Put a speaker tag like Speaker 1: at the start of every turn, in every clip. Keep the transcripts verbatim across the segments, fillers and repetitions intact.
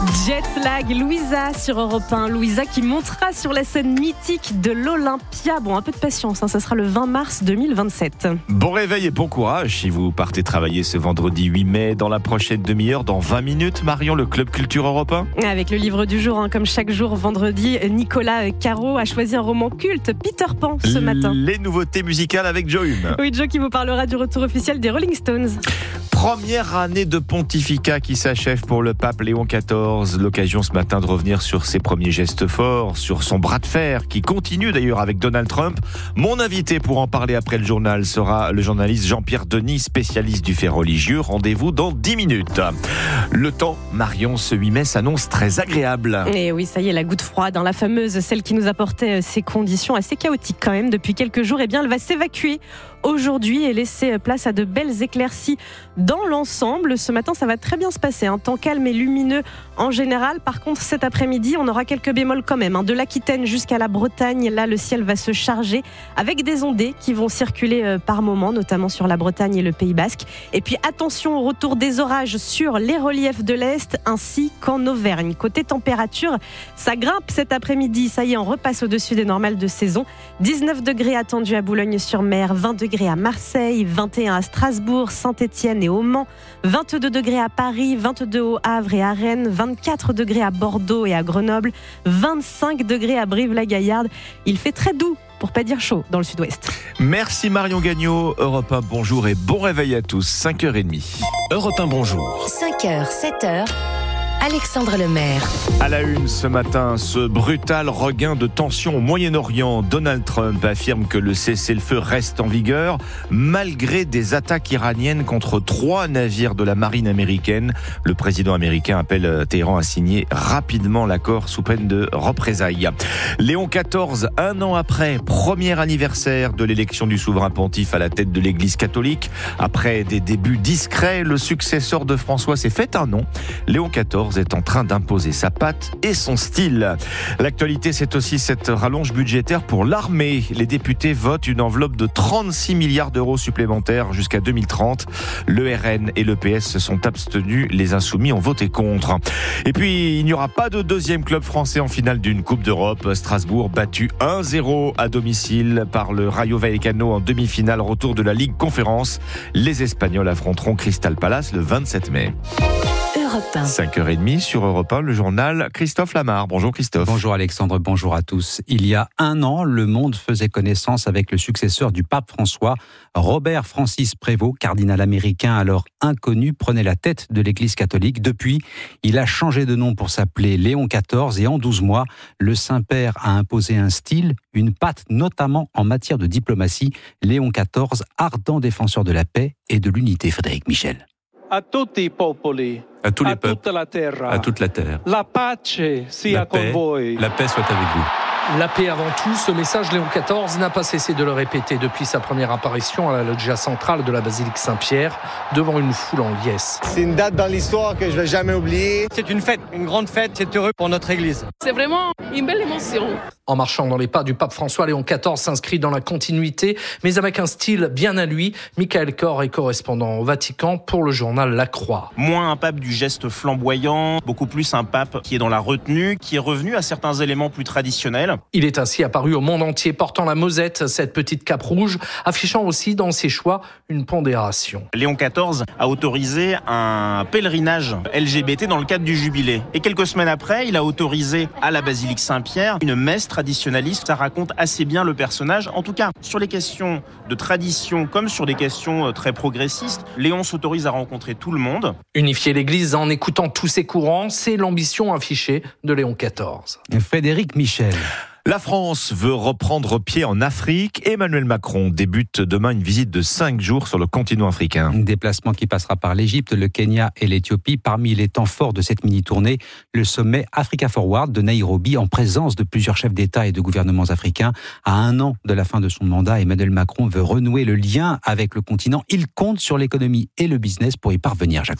Speaker 1: Jet lag, Louisa sur Europe un. Louisa qui montera sur la scène mythique de l'Olympia. Bon, un peu de patience, hein, ça sera le vingt mars deux mille vingt-sept.
Speaker 2: Bon réveil et bon courage si vous partez travailler ce vendredi huit mai. Dans la prochaine demi-heure, dans vingt minutes, Marion, le Club Culture Europe un.
Speaker 1: Avec le livre du jour, hein, comme chaque jour vendredi, Nicolas Caro a choisi un roman culte, Peter Pan, ce matin.
Speaker 2: Les nouveautés musicales avec Joe Hume.
Speaker 1: Oui, Joe qui vous parlera du retour officiel des Rolling Stones.
Speaker 2: Première année de pontificat qui s'achève pour le pape Léon quatorze. L'occasion ce matin de revenir sur ses premiers gestes forts, sur son bras de fer qui continue d'ailleurs avec Donald Trump. Mon invité pour en parler après le journal sera le journaliste Jean-Pierre Denis, spécialiste du fait religieux. Rendez-vous dans dix minutes. Le temps, Marion, ce huit mai s'annonce très agréable.
Speaker 1: Et oui, ça y est, la goutte froide, hein, la fameuse, celle qui nous apportait ces conditions assez chaotiques quand même depuis quelques jours, eh bien, elle va s'évacuer aujourd'hui et laisser place à de belles éclaircies dans l'ensemble. Ce matin, ça va très bien se passer, un hein. temps calme et lumineux en général. Par contre, cet après-midi, on aura quelques bémols quand même. Hein. De l'Aquitaine jusqu'à la Bretagne, là, le ciel va se charger avec des ondées qui vont circuler euh, par moments, notamment sur la Bretagne et le Pays Basque. Et puis, attention au retour des orages sur les reliefs de l'Est ainsi qu'en Auvergne. Côté température, ça grimpe cet après-midi. Ça y est, on repasse au-dessus des normales de saison. dix-neuf degrés attendus à Boulogne-sur-Mer, vingt degrés à Marseille, vingt et un à Strasbourg, Saint-Étienne et au Mans, vingt-deux degrés à Paris, vingt-deux au Havre et à Rennes, vingt-quatre degrés à Bordeaux et à Grenoble, vingt-cinq degrés à Brive-la-Gaillarde. Il fait très doux, pour pas dire chaud, dans le sud-ouest.
Speaker 2: Merci Marion Gagnon. Europe un, bonjour et bon réveil à tous. cinq heures trente. Europe un, bonjour.
Speaker 3: cinq heures, sept heures. Alexandre Lemaire.
Speaker 2: À la une ce matin, ce brutal regain de tension au Moyen-Orient. Donald Trump affirme que le cessez-le-feu reste en vigueur malgré des attaques iraniennes contre trois navires de la marine américaine. Le président américain appelle Téhéran à signer rapidement l'accord sous peine de représailles. Léon quatorze, un an après, premier anniversaire de l'élection du souverain pontife à la tête de l'Église catholique. Après des débuts discrets, le successeur de François s'est fait un nom. Léon quatorze est en train d'imposer sa patte et son style. L'actualité, c'est aussi cette rallonge budgétaire pour l'armée. Les députés votent une enveloppe de trente-six milliards d'euros supplémentaires jusqu'à deux mille trente. Le R N et l'E P S se sont abstenus. Les Insoumis ont voté contre. Et puis, il n'y aura pas de deuxième club français en finale d'une Coupe d'Europe. Strasbourg battu un zéro à domicile par le Rayo Vallecano en demi-finale. Retour de la Ligue Conférence. Les Espagnols affronteront Crystal Palace le vingt-sept mai. cinq heures trente sur Europe un, le journal Christophe Lamar. Bonjour Christophe.
Speaker 4: Bonjour Alexandre, bonjour à tous. Il y a un an, le monde faisait connaissance avec le successeur du pape François. Robert Francis Prévost, cardinal américain alors inconnu, prenait la tête de l'Église catholique. Depuis, il a changé de nom pour s'appeler Léon quatorze et en douze mois, le Saint-Père a imposé un style, une patte notamment en matière de diplomatie. Léon quatorze, ardent défenseur de la paix et de l'unité. Frédéric Michel.
Speaker 5: A tutti i popoli,
Speaker 6: à tous les
Speaker 5: a
Speaker 6: peuples,
Speaker 5: tutta la terra,
Speaker 6: à toute la terre.
Speaker 5: La pace sia
Speaker 6: La paix,
Speaker 5: con voi.
Speaker 6: la paix soit avec vous.
Speaker 7: La paix avant tout, ce message, Léon quatorze n'a pas cessé de le répéter depuis sa première apparition à la loggia centrale de la basilique Saint-Pierre, devant une foule en liesse.
Speaker 8: C'est une date dans l'histoire que je ne vais jamais oublier.
Speaker 9: C'est une fête, une grande fête, c'est heureux pour notre Église.
Speaker 10: C'est vraiment une belle émotion.
Speaker 7: En marchant dans les pas du pape François, Léon quatorze s'inscrit dans la continuité, mais avec un style bien à lui. Michael Kor est correspondant au Vatican pour le journal La Croix.
Speaker 11: Moins un pape du geste flamboyant, beaucoup plus un pape qui est dans la retenue, qui est revenu à certains éléments plus traditionnels.
Speaker 7: Il est ainsi apparu au monde entier portant la mosette, cette petite cape rouge, affichant aussi dans ses choix une pondération.
Speaker 11: Léon quatorze a autorisé un pèlerinage L G B T dans le cadre du jubilé. Et quelques semaines après, il a autorisé à la basilique Saint-Pierre une messe traditionnaliste. Ça raconte assez bien le personnage. En tout cas, sur les questions de tradition comme sur des questions très progressistes, Léon s'autorise à rencontrer tout le monde.
Speaker 7: Unifier l'Église en écoutant tous ses courants, c'est l'ambition affichée de Léon quatorze.
Speaker 4: Frédéric Michel.
Speaker 2: La France veut reprendre pied en Afrique. Emmanuel Macron débute demain une visite de cinq jours sur le continent africain.
Speaker 4: Un déplacement qui passera par l'Égypte, le Kenya et l'Éthiopie. Parmi les temps forts de cette mini-tournée, le sommet Africa Forward de Nairobi, en présence de plusieurs chefs d'État et de gouvernements africains. À un an de la fin de son mandat, Emmanuel Macron veut renouer le lien avec le continent. Il compte sur l'économie et le business pour y parvenir, Jacques Serret.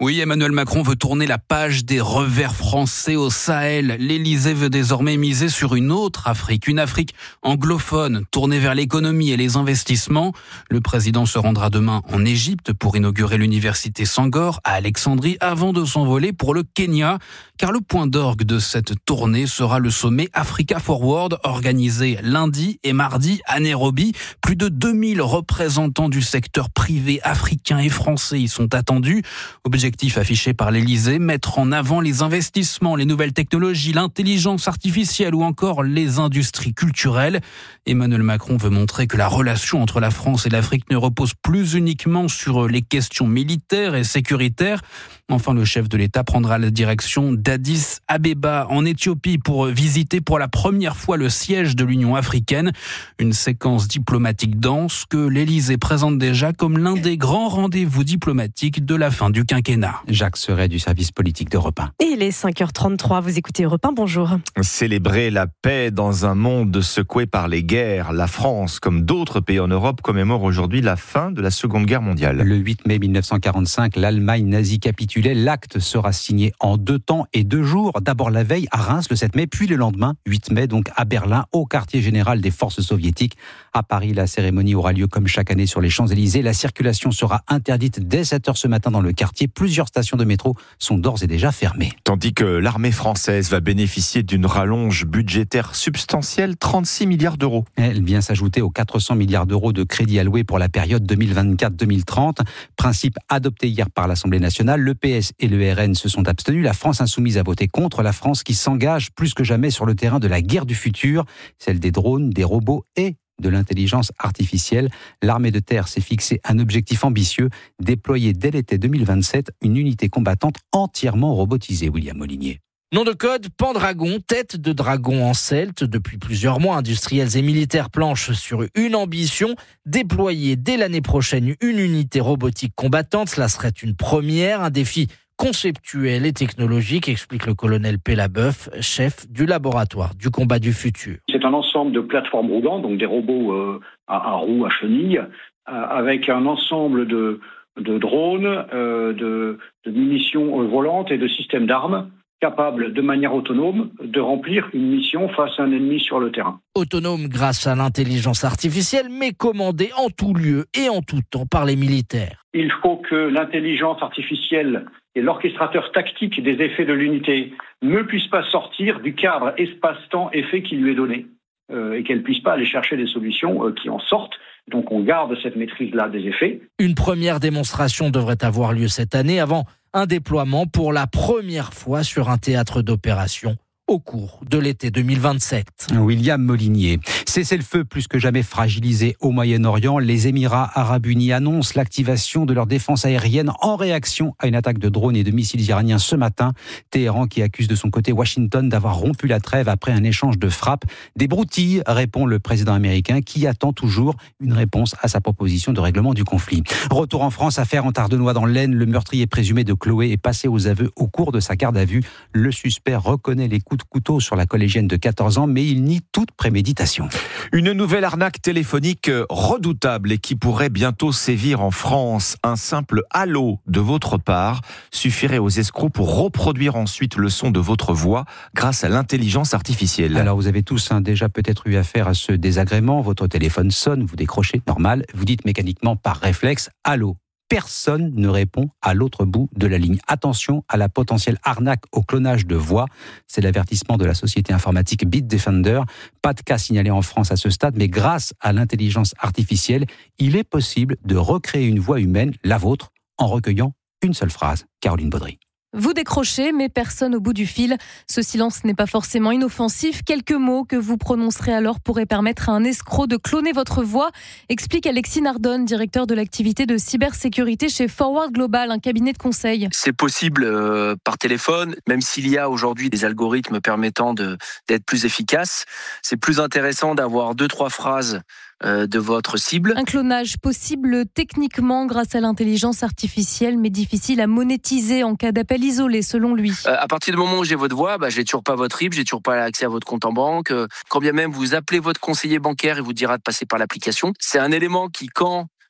Speaker 6: Oui, Emmanuel Macron veut tourner la page des revers français au Sahel. L'Élysée veut désormais miser sur une autre Afrique, une Afrique anglophone, tournée vers l'économie et les investissements. Le président se rendra demain en Égypte pour inaugurer l'université Sangor à Alexandrie avant de s'envoler pour le Kenya. Car le point d'orgue de cette tournée sera le sommet Africa Forward organisé lundi et mardi à Nairobi. Plus de deux mille représentants du secteur privé africain et français y sont attendus. Objectif affiché par l'Élysée, mettre en avant les investissements, les nouvelles technologies, l'intelligence artificielle ou encore les industries culturelles. Emmanuel Macron veut montrer que la relation entre la France et l'Afrique ne repose plus uniquement sur les questions militaires et sécuritaires. Enfin, le chef de l'État prendra la direction d'Addis Abeba en Éthiopie pour visiter pour la première fois le siège de l'Union africaine. Une séquence diplomatique dense que l'Élysée présente déjà comme l'un des grands rendez-vous diplomatiques de la fin du quinquennat.
Speaker 4: Jacques Serret du service politique d'Europe un.
Speaker 1: Et il est cinq heures trente-trois, vous écoutez Europe un, bonjour.
Speaker 2: Célébrer la paix dans un monde secoué par les guerres. La France, comme d'autres pays en Europe, commémore aujourd'hui la fin de la Seconde Guerre mondiale.
Speaker 4: Le huit mai mille neuf cent quarante-cinq, l'Allemagne nazie capitulait. L'acte sera signé en deux temps et deux jours. D'abord la veille à Reims le sept mai, puis le lendemain, huit mai, donc à Berlin, au quartier général des forces soviétiques. À Paris, la cérémonie aura lieu comme chaque année sur les Champs-Élysées. La circulation sera interdite dès sept heures ce matin dans le quartier. Plusieurs stations de métro sont d'ores et déjà fermées.
Speaker 2: Tandis que l'armée française va bénéficier d'une rallonge budgétaire substantielle, trente-six milliards d'euros.
Speaker 4: Elle vient s'ajouter aux quatre cents milliards d'euros de crédits alloués pour la période deux mille vingt-quatre deux mille trente. Principe adopté hier par l'Assemblée nationale. Le P S et le R N se sont abstenus. La France insoumise a voté contre. La France qui s'engage plus que jamais sur le terrain de la guerre du futur, celle des drones, des robots et de l'intelligence artificielle. L'armée de terre s'est fixé un objectif ambitieux, déployer dès l'été deux mille vingt-sept une unité combattante entièrement robotisée. William Molinier.
Speaker 7: Nom de code, Pendragon, tête de dragon en celte. Depuis plusieurs mois, industriels et militaires planchent sur une ambition, déployer dès l'année prochaine une unité robotique combattante. Cela serait une première, un défi conceptuel et technologique, explique le colonel Pellabeuf, chef du laboratoire du combat du futur.
Speaker 12: C'est un ensemble de plateformes roulantes, donc des robots euh, à, à roues, à chenilles, euh, avec un ensemble de, de drones, euh, de, de munitions euh, volantes et de systèmes d'armes capables de manière autonome de remplir une mission face à un ennemi sur le terrain.
Speaker 7: Autonome grâce à l'intelligence artificielle, mais commandé en tout lieu et en tout temps par les militaires.
Speaker 12: Il faut que l'intelligence artificielle et l'orchestrateur tactique des effets de l'unité ne puissent pas sortir du cadre espace-temps effet qui lui est donné euh, et qu'elle ne puisse pas aller chercher des solutions euh, qui en sortent. Donc on garde cette maîtrise-là des effets.
Speaker 7: Une première démonstration devrait avoir lieu cette année avant un déploiement pour la première fois sur un théâtre d'opération au cours de l'été deux mille vingt-sept.
Speaker 4: William Molinier. Cessez-le-feu plus que jamais fragilisé au Moyen-Orient. Les Émirats arabes unis annoncent l'activation de leur défense aérienne en réaction à une attaque de drones et de missiles iraniens ce matin. Téhéran qui accuse de son côté Washington d'avoir rompu la trêve après un échange de frappes. Des broutilles, répond le président américain qui attend toujours une réponse à sa proposition de règlement du conflit. Retour en France, affaire en Tardenois dans l'Aisne. Le meurtrier présumé de Chloé est passé aux aveux au cours de sa garde à vue. Le suspect reconnaît les coups de couteau sur la collégienne de quatorze ans, mais il nie toute préméditation.
Speaker 2: Une nouvelle arnaque téléphonique redoutable et qui pourrait bientôt sévir en France. Un simple allô de votre part suffirait aux escrocs pour reproduire ensuite le son de votre voix grâce à l'intelligence artificielle.
Speaker 4: Alors vous avez tous hein, déjà peut-être eu affaire à ce désagrément. Votre téléphone sonne, vous décrochez, normal. Vous dites mécaniquement par réflexe « allô ». Personne ne répond à l'autre bout de la ligne. Attention à la potentielle arnaque au clonage de voix. C'est l'avertissement de la société informatique Bitdefender. Pas de cas signalé en France à ce stade, mais grâce à l'intelligence artificielle, il est possible de recréer une voix humaine, la vôtre, en recueillant une seule phrase. Caroline Baudry.
Speaker 13: Vous décrochez, mais personne au bout du fil. Ce silence n'est pas forcément inoffensif. Quelques mots que vous prononcerez alors pourraient permettre à un escroc de cloner votre voix, explique Alexis Nardone, directeur de l'activité de cybersécurité chez Forward Global, un cabinet de conseil.
Speaker 14: C'est possible euh, par téléphone, même s'il y a aujourd'hui des algorithmes permettant de, d'être plus efficaces. C'est plus intéressant d'avoir deux, trois phrases de votre cible.
Speaker 13: Un clonage possible techniquement grâce à l'intelligence artificielle, mais difficile à monétiser en cas d'appel isolé, selon lui.
Speaker 14: Euh, à partir du moment où j'ai votre voix, bah, j'ai toujours pas votre R I B, j'ai toujours pas accès à votre compte en banque. Euh, quand bien même vous appelez votre conseiller bancaire, il vous dira de passer par l'application. C'est un élément qui, quand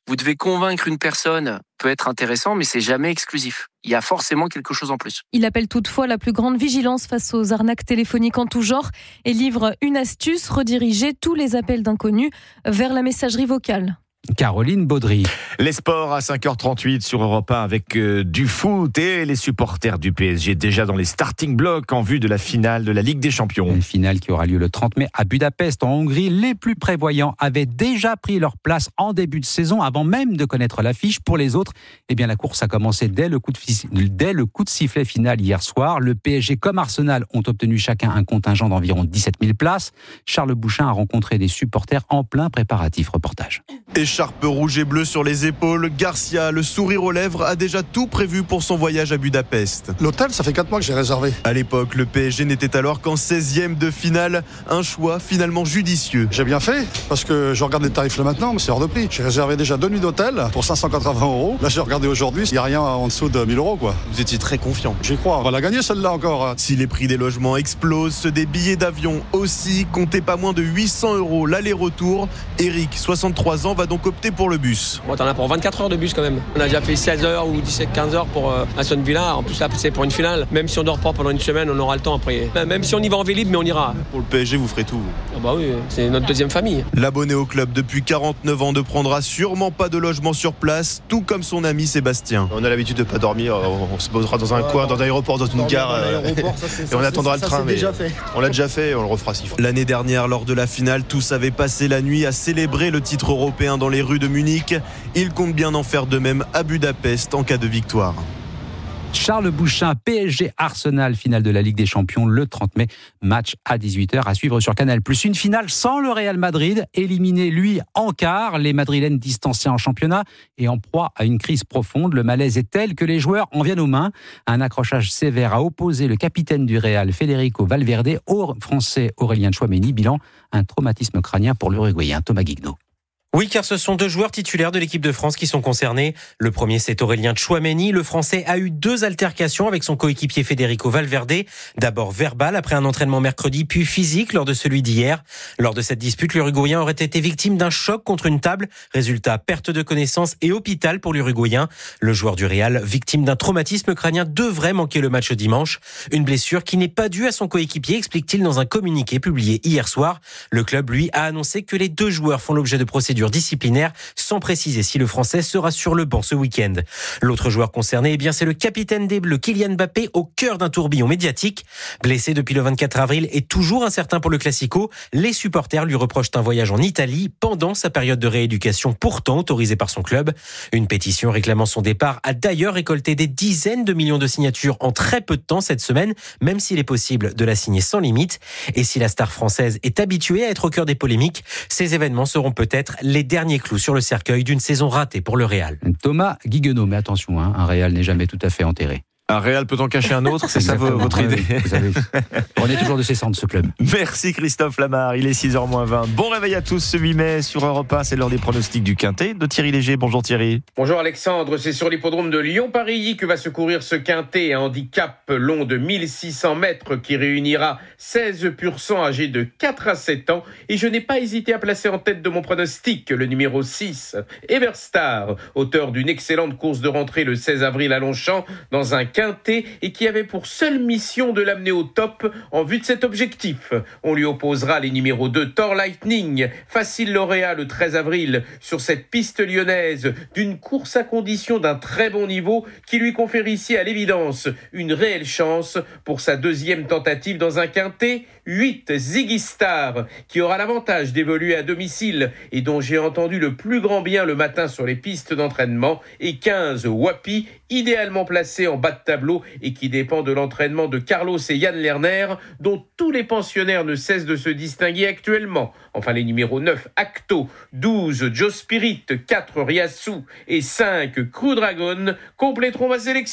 Speaker 14: vous devez convaincre une personne, peut être intéressant, mais c'est jamais exclusif. Il y a forcément quelque chose en plus.
Speaker 13: Il appelle toutefois la plus grande vigilance face aux arnaques téléphoniques en tout genre et livre une astuce, rediriger tous les appels d'inconnus vers la messagerie vocale.
Speaker 4: Caroline Baudry.
Speaker 2: Les sports à cinq heures trente-huit sur Europe un avec euh, du foot et les supporters du P S G déjà dans les starting blocks en vue de la finale de la Ligue des Champions.
Speaker 4: Une finale qui aura lieu le trente mai à Budapest en Hongrie. Les plus prévoyants avaient déjà pris leur place en début de saison avant même de connaître l'affiche. Pour les autres, eh bien, la course a commencé dès le coup de, dès le coup de sifflet final hier soir. Le P S G comme Arsenal ont obtenu chacun un contingent d'environ dix-sept mille places. Charles Bouchin a rencontré des supporters en plein préparatif. Reportage.
Speaker 15: Écharpe rouge et bleu sur les épaules, Garcia, le sourire aux lèvres, a déjà tout prévu pour son voyage à Budapest.
Speaker 16: L'hôtel, ça fait quatre mois que j'ai réservé.
Speaker 15: À l'époque, le P S G n'était alors qu'en seizième de finale, un choix finalement judicieux.
Speaker 16: J'ai bien fait, parce que je regarde les tarifs là maintenant, mais c'est hors de prix. J'ai réservé déjà deux nuits d'hôtel pour cinq cent quatre-vingts euros. Là, j'ai regardé aujourd'hui, il n'y a rien en dessous de mille euros, quoi.
Speaker 15: Vous étiez très confiant.
Speaker 16: J'y crois, on va la gagner celle-là encore.
Speaker 15: Si les prix des logements explosent, ceux des billets d'avion aussi, comptez pas moins de huit cents euros l'aller-retour. Eric, soixante-trois ans, va donc opter pour le bus.
Speaker 17: Bon, t'en as pour vingt-quatre heures de bus quand même. On a déjà fait seize heures ou dix-sept quinze heures pour euh, Aston Villa. En plus, là, c'est pour une finale. Même si on dort pas pendant une semaine, on aura le temps après. Même si on y va en Vélib, mais on ira.
Speaker 15: Pour le P S G, vous ferez tout.
Speaker 17: Ah bah oui, c'est notre deuxième famille.
Speaker 15: L'abonné au club depuis quarante-neuf ans ne prendra sûrement pas de logement sur place, tout comme son ami Sébastien.
Speaker 18: On a l'habitude de pas dormir. On se posera dans un ouais, coin, dans un aéroport, dans une gare. Euh, ça, c'est, ça, et on attendra
Speaker 16: ça,
Speaker 18: le train.
Speaker 16: Ça,
Speaker 18: mais
Speaker 16: déjà fait.
Speaker 18: On l'a déjà fait et on le refera six fois.
Speaker 15: L'année dernière, lors de la finale, tous avaient passé la nuit à célébrer le titre européen dans les rues de Munich. Il compte bien en faire de même à Budapest en cas de victoire.
Speaker 4: Charles Bouchin, P S G Arsenal, finale de la Ligue des Champions le trente mai, match à dix-huit heures à suivre sur Canal plus. Une finale sans le Real Madrid, éliminé lui en quart, les Madrilènes distanciés en championnat et en proie à une crise profonde. Le malaise est tel que les joueurs en viennent aux mains. Un accrochage sévère a opposé le capitaine du Real, Federico Valverde, au Français Aurélien Tchouaméni. Bilan, un traumatisme crânien pour l'Uruguayen Thomas Guigno.
Speaker 19: Oui, car ce sont deux joueurs titulaires de l'équipe de France qui sont concernés. Le premier, c'est Aurélien Tchouaméni. Le Français a eu deux altercations avec son coéquipier Federico Valverde. D'abord verbal après un entraînement mercredi, puis physique lors de celui d'hier. Lors de cette dispute, l'Uruguayen aurait été victime d'un choc contre une table. Résultat, perte de connaissance et hôpital pour l'Uruguayen. Le joueur du Real, victime d'un traumatisme crânien, devrait manquer le match dimanche. Une blessure qui n'est pas due à son coéquipier, explique-t-il dans un communiqué publié hier soir. Le club, lui, a annoncé que les deux joueurs font l'objet de procédures disciplinaire, sans préciser si le Français sera sur le banc ce week-end. L'autre joueur concerné, eh bien, c'est le capitaine des Bleus, Kylian Mbappé, au cœur d'un tourbillon médiatique. Blessé depuis le vingt-quatre avril et toujours incertain pour le Classico, les supporters lui reprochent un voyage en Italie pendant sa période de rééducation, pourtant autorisée par son club. Une pétition réclamant son départ a d'ailleurs récolté des dizaines de millions de signatures en très peu de temps cette semaine, même s'il est possible de la signer sans limite. Et si la star française est habituée à être au cœur des polémiques, ces événements seront peut-être les derniers clous sur le cercueil d'une saison ratée pour le Real.
Speaker 4: Thomas Guiguenot, mais attention, hein, un Real n'est jamais tout à fait enterré.
Speaker 2: Un Real peut en cacher un autre, c'est ça votre
Speaker 4: ouais,
Speaker 2: idée
Speaker 4: vous avez... On est toujours de ces centres, ce club.
Speaker 2: Merci Christophe Lamar, il est six heures moins vingt. Bon réveil à tous ce huit mai sur Europe un, c'est l'heure des pronostics du Quintet de Thierry Léger. Bonjour Thierry.
Speaker 20: Bonjour Alexandre, c'est sur l'hippodrome de Lyon-Paris que va se courir ce Quintet, un handicap long de mille six cents mètres qui réunira seize pur sang âgés de quatre à sept ans. Et je n'ai pas hésité à placer en tête de mon pronostic le numéro six, Everstar, auteur d'une excellente course de rentrée le seize avril à Longchamp dans un Quintet et qui avait pour seule mission de l'amener au top en vue de cet objectif. On lui opposera les numéros deux, Thor Lightning, facile lauréat le treize avril sur cette piste lyonnaise d'une course à condition d'un très bon niveau qui lui confère ici à l'évidence une réelle chance pour sa deuxième tentative dans un Quintet. huit, Ziggy Star, qui aura l'avantage d'évoluer à domicile et dont j'ai entendu le plus grand bien le matin sur les pistes d'entraînement, et quinze, Wapi, idéalement placé en bas de tableau et qui dépend de l'entraînement de Carlos et Yann Lerner, dont tous les pensionnaires ne cessent de se distinguer actuellement. Enfin, les numéros neuf, Acto, douze, Joe Spirit, quatre, Ryasu et cinq, Crew Dragon compléteront ma sélection.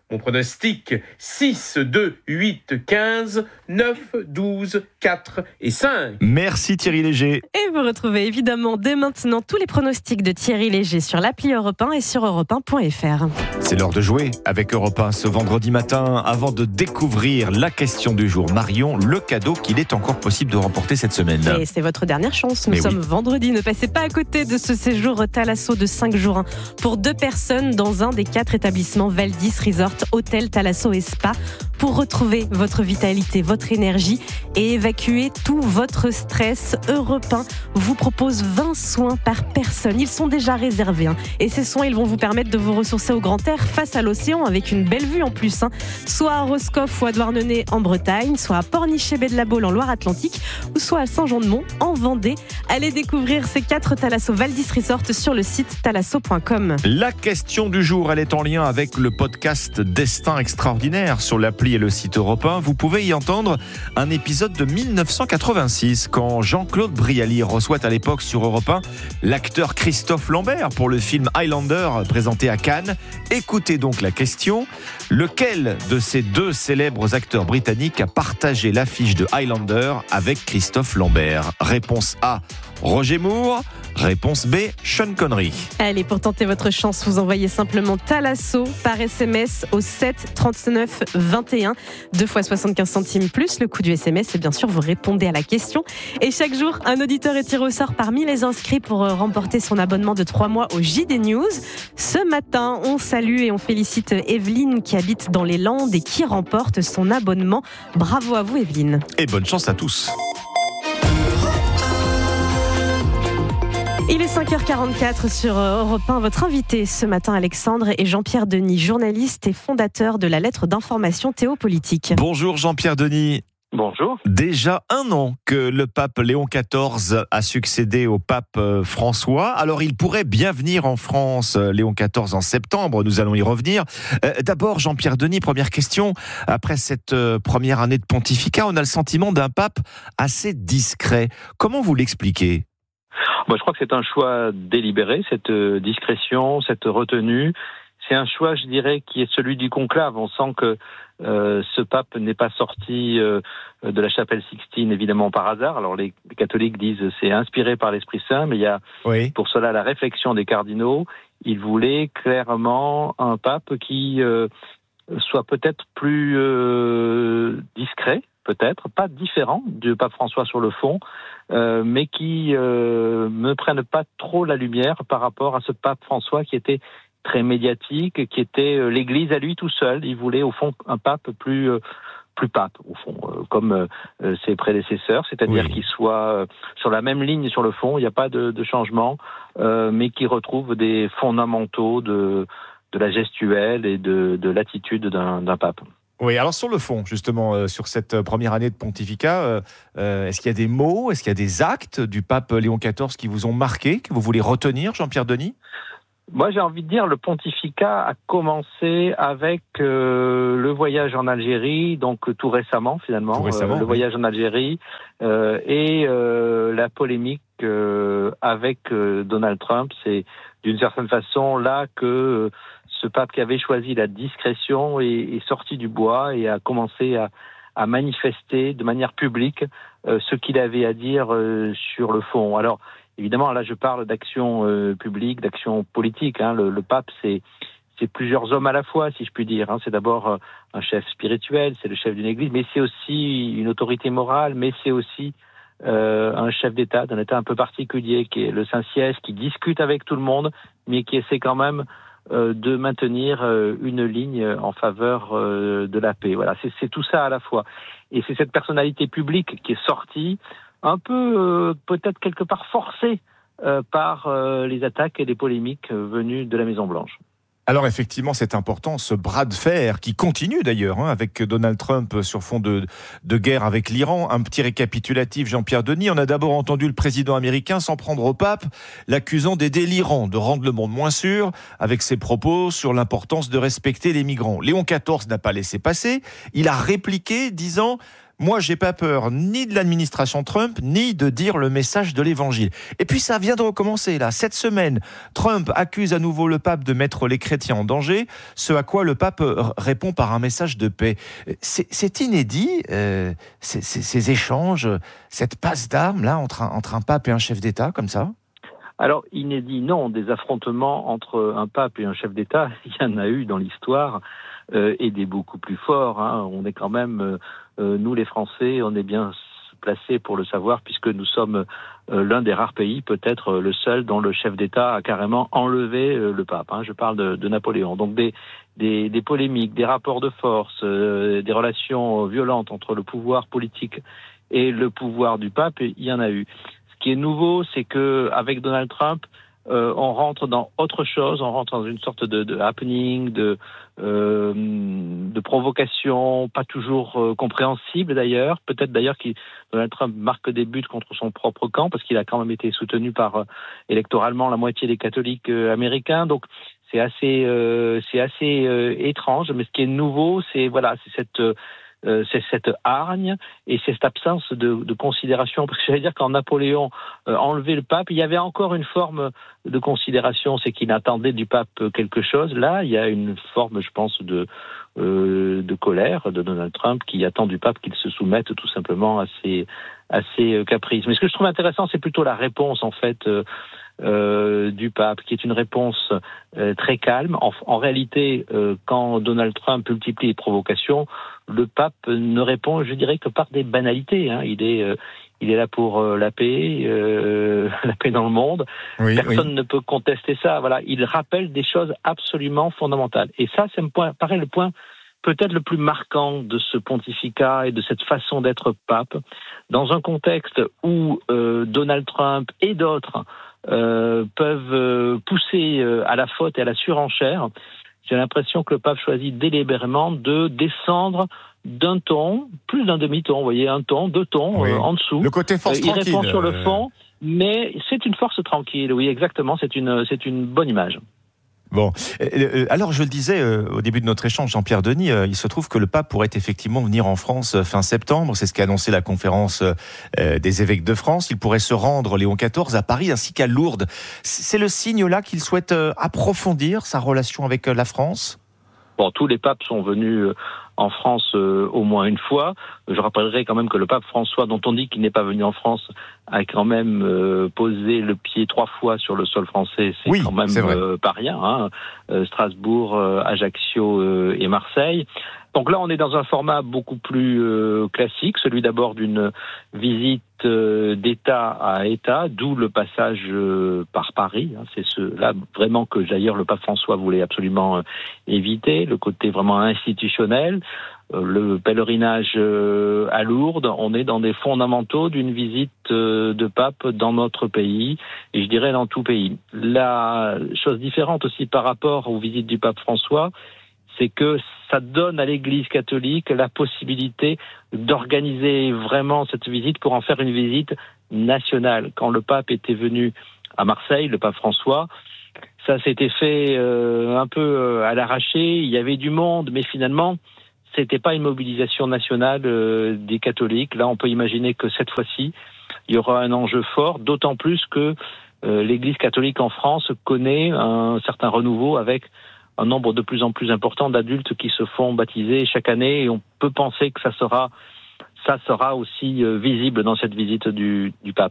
Speaker 20: Mon pronostic, six, deux, huit, quinze, neuf, douze, quatre et cinq.
Speaker 2: Merci Thierry Léger.
Speaker 1: Et vous retrouvez évidemment dès maintenant tous les pronostics de Thierry Léger sur l'appli Europe un et sur europe un point f r.
Speaker 2: C'est l'heure de jouer avec Europe un ce vendredi matin avant de découvrir la question du jour. Marion, le cadeau qu'il est encore possible de remporter cette semaine.
Speaker 1: Et c'est votre dernière chance. Nous
Speaker 2: Mais
Speaker 1: sommes
Speaker 2: oui.
Speaker 1: vendredi. Ne passez pas à côté de ce séjour Thalasso de cinq jours hein, pour deux personnes dans un des quatre établissements Valdis Resort, Hôtel Thalasso et Spa pour retrouver votre vitalité, votre énergie et évacuer tout votre stress. Europe un vous propose vingt soins par personne. Ils sont déjà réservés hein, et ces soins ils vont vous permettre de vous ressourcer au grand air face à l'océan avec une belle vue en plus. Hein. Soit à Roscoff ou à Douarnenez en Bretagne, soit à Pornichet-Baie de la Baule en Loire-Atlantique ou soit à Saint-Jean-de-Mont en Vendée. Allez découvrir ces quatre Thalasso Valdis Resort sur le site thalasso point com.
Speaker 2: La question du jour, elle est en lien avec le podcast Destin extraordinaire sur l'appli et le site Europe un. Vous pouvez y entendre un épisode de dix-neuf cent quatre-vingt-six quand Jean-Claude Brialy reçoit à l'époque sur Europe un l'acteur Christophe Lambert pour le film Highlander présenté à Cannes. Écoutez donc la question. Lequel de ces deux célèbres acteurs britanniques a partagé l'affiche de Highlander avec Christophe Lambert? Réponse A, Roger Moore. Réponse B, Sean Connery.
Speaker 1: Allez, pour tenter votre chance, vous envoyez simplement Thalasso par S M S au sept trente-neuf vingt et un. deux fois soixante-quinze centimes plus le coût du S M S. Et bien sûr, vous répondez à la question. Et chaque jour, un auditeur est tiré au sort parmi les inscrits pour remporter son abonnement de trois mois au J D News. Ce matin, on salue et on félicite Evelyne qui habite dans les Landes et qui remporte son abonnement. Bravo à vous, Evelyne.
Speaker 2: Et bonne chance à tous.
Speaker 1: Il est cinq heures quarante-quatre sur Europe un. Votre invité ce matin, Alexandre, est Jean-Pierre Denis, journaliste et fondateur de la lettre d'information Théopolitique.
Speaker 2: Bonjour Jean-Pierre Denis.
Speaker 21: Bonjour.
Speaker 2: Déjà un an que le pape Léon quatorze a succédé au pape François. Alors il pourrait bien venir en France, Léon quatorze, en septembre. Nous allons y revenir. Euh, d'abord, Jean-Pierre Denis, première question. Après cette euh, première année de pontificat, on a le sentiment d'un pape assez discret. Comment vous l'expliquez ?
Speaker 21: Moi, je crois que c'est un choix délibéré, cette discrétion, cette retenue. C'est un choix, je dirais, qui est celui du conclave. On sent que euh, ce pape n'est pas sorti euh, de la chapelle Sixtine, évidemment, par hasard. Alors, les catholiques disent que c'est inspiré par l'Esprit Saint, mais il y a oui. pour cela la réflexion des cardinaux. Ils voulaient clairement un pape qui euh, soit peut-être plus euh, discret, peut-être, pas différent du pape François sur le fond, euh, mais qui euh, ne prenne pas trop la lumière par rapport à ce pape François qui était très médiatique, qui était euh, l'Église à lui tout seul. Il voulait au fond un pape plus euh, plus pape, au fond, euh, comme euh, ses prédécesseurs, c'est-à-dire oui. qu'il soit euh, sur la même ligne sur le fond, il n'y a pas de, de changement, euh, mais qui retrouve des fondamentaux de, de la gestuelle et de, de l'attitude d'un, d'un pape.
Speaker 2: Oui, alors sur le fond, justement, euh, sur cette première année de pontificat, euh, euh, est-ce qu'il y a des mots, est-ce qu'il y a des actes du pape Léon quatorze qui vous ont marqué, que vous voulez retenir, Jean-Pierre Denis ?
Speaker 21: Moi, j'ai envie de dire, le pontificat a commencé avec euh, le voyage en Algérie, donc tout récemment, finalement, tout récemment, euh, le oui. voyage en Algérie, euh, et euh, la polémique euh, avec euh, Donald Trump. C'est d'une certaine façon là que euh, ce pape qui avait choisi la discrétion est, est sorti du bois et a commencé à, à manifester de manière publique euh, ce qu'il avait à dire euh, sur le fond. Alors, évidemment, là, je parle d'action euh, publique, d'action politique. Hein. Le, le pape, c'est, c'est plusieurs hommes à la fois, si je puis dire. Hein. C'est d'abord euh, un chef spirituel, c'est le chef d'une église, mais c'est aussi une autorité morale, mais c'est aussi euh, un chef d'État, d'un État un peu particulier, qui est le Saint-Siège, qui discute avec tout le monde, mais qui essaie quand même euh, de maintenir euh, une ligne en faveur euh, de la paix. Voilà, c'est, c'est tout ça à la fois. Et c'est cette personnalité publique qui est sortie, un peu euh, peut-être quelque part forcé euh, par euh, les attaques et les polémiques euh, venues de la Maison-Blanche.
Speaker 2: Alors effectivement, c'est important, ce bras de fer qui continue d'ailleurs hein, avec Donald Trump sur fond de, de guerre avec l'Iran. Un petit récapitulatif, Jean-Pierre Denis. On a d'abord entendu le président américain s'en prendre au pape, l'accusant d'aider l'Iran, de rendre le monde moins sûr, avec ses propos sur l'importance de respecter les migrants. Léon quatorze n'a pas laissé passer. Il a répliqué disant... moi, j'ai pas peur ni de l'administration Trump, ni de dire le message de l'évangile. Et puis, ça vient de recommencer, là. Cette semaine, Trump accuse à nouveau le pape de mettre les chrétiens en danger, ce à quoi le pape répond par un message de paix. C'est, c'est inédit, euh, ces, ces, ces échanges, cette passe d'armes, là, entre un, entre un pape et un chef d'État, comme ça?
Speaker 21: Alors, inédit, non. Des affrontements entre un pape et un chef d'État, il y en a eu dans l'histoire, euh, et des beaucoup plus forts. Hein. On est quand même, euh, nous les Français, on est bien placés pour le savoir, puisque nous sommes euh, l'un des rares pays, peut-être le seul, dont le chef d'État a carrément enlevé euh, le pape. Hein. Je parle de, de Napoléon. Donc des, des, des polémiques, des rapports de force, euh, des relations violentes entre le pouvoir politique et le pouvoir du pape, il y en a eu. Ce qui est nouveau, c'est que avec Donald Trump, euh, on rentre dans autre chose, on rentre dans une sorte de, de happening, de, euh, de provocation, pas toujours euh, compréhensible d'ailleurs. Peut-être d'ailleurs que Donald Trump marque des buts contre son propre camp, parce qu'il a quand même été soutenu par euh, électoralement la moitié des catholiques euh, américains. Donc c'est assez, euh, c'est assez euh, étrange. Mais ce qui est nouveau, c'est voilà, c'est cette euh, Euh, c'est cette hargne et c'est cette absence de, de considération. Parce que j'allais dire, quand Napoléon euh, enlevait le pape, il y avait encore une forme de considération, c'est qu'il attendait du pape quelque chose. Là, il y a une forme, je pense, de, euh, de colère de Donald Trump qui attend du pape qu'il se soumette tout simplement à ses, à ses caprices. Mais ce que je trouve intéressant, c'est plutôt la réponse, en fait, euh, Euh, du pape, qui est une réponse euh, très calme. En, en réalité, euh, quand Donald Trump multiplie les provocations, le pape ne répond, je dirais, que par des banalités. Hein. Il est, euh, il est là pour euh, la paix, euh, la paix dans le monde. Oui, Personne oui. ne peut contester ça. Voilà, il rappelle des choses absolument fondamentales. Et ça, ça me paraît le point peut-être le plus marquant de ce pontificat et de cette façon d'être pape, dans un contexte où euh, Donald Trump et d'autres Euh, peuvent euh, pousser euh, à la faute et à la surenchère. J'ai l'impression que le pape choisit délibérément de descendre d'un ton, plus d'un demi-ton, vous voyez, un ton, deux tons oui. euh, en dessous.
Speaker 2: Le côté force
Speaker 21: euh, il
Speaker 2: tranquille.
Speaker 21: Il répond sur le fond, mais c'est une force tranquille, oui, exactement, c'est une, c'est une bonne image.
Speaker 2: Bon, alors je le disais au début de notre échange, Jean-Pierre Denis, il se trouve que le pape pourrait effectivement venir en France fin septembre, c'est ce qu'a annoncé la conférence des évêques de France. Il pourrait se rendre, Léon quatorze, à Paris ainsi qu'à Lourdes. C'est le signe là qu'il souhaite approfondir sa relation avec la France ?
Speaker 21: Bon, tous les papes sont venus en France euh, au moins une fois. Je rappellerai quand même que le pape François, dont on dit qu'il n'est pas venu en France, a quand même euh, posé le pied trois fois sur le sol français. C'est oui, quand même c'est euh, pas rien. Hein. Euh, Strasbourg, euh, Ajaccio euh, et Marseille. Donc là, on est dans un format beaucoup plus euh, classique, celui d'abord d'une visite euh, d'État à État, d'où le passage euh, par Paris. Hein. C'est ce là vraiment que d'ailleurs le pape François voulait absolument euh, éviter, le côté vraiment institutionnel. Euh, le pèlerinage euh, à Lourdes, on est dans des fondamentaux d'une visite euh, de pape dans notre pays, et je dirais dans tout pays. La chose différente aussi par rapport aux visites du pape François, c'est que ça donne à l'Église catholique la possibilité d'organiser vraiment cette visite pour en faire une visite nationale. Quand le pape était venu à Marseille, le pape François, ça s'était fait euh, un peu euh, à l'arraché, il y avait du monde, mais finalement, c'était pas une mobilisation nationale euh, des catholiques. Là, on peut imaginer que cette fois-ci, il y aura un enjeu fort, d'autant plus que euh, l'Église catholique en France connaît un certain renouveau avec un nombre de plus en plus important d'adultes qui se font baptiser chaque année, et on peut penser que ça sera, ça sera aussi visible dans cette visite du, du pape.